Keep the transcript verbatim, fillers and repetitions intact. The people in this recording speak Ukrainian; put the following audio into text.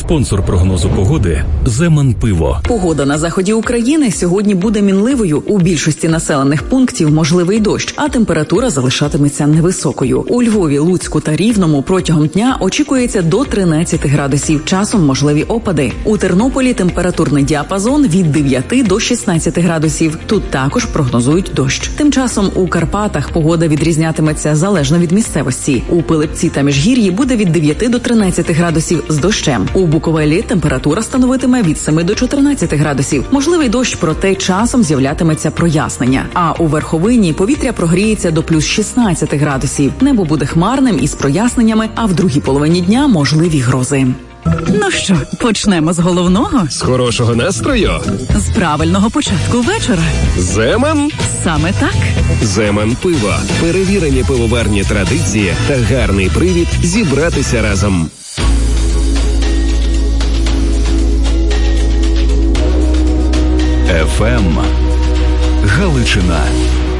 Спонсор прогнозу погоди – Земан пиво. Погода на заході України сьогодні буде мінливою. У більшості населених пунктів можливий дощ, а температура залишатиметься невисокою. У Львові, Луцьку та Рівному протягом дня очікується до тринадцяти градусів. Часом можливі опади. У Тернополі температурний діапазон від дев'яти до шістнадцяти градусів. Тут також прогнозують дощ. Тим часом у Карпатах погода відрізнятиметься залежно від місцевості. У Пилипці та Міжгір'ї буде від дев'яти до тринадцяти градусів з дощем. У Буковелі температура становитиме від семи до чотирнадцяти градусів. Можливий дощ, проте часом з'являтиметься прояснення. А у Верховині повітря прогріється до плюс шістнадцяти градусів. Небо буде хмарним із проясненнями, а в другій половині дня можливі грози. Ну що, почнемо з головного? З хорошого настрою? З правильного початку вечора. Земан? Саме так. Земан пиво. Перевірені пивоварні традиції та гарний привід зібратися разом. еф ем Галичина.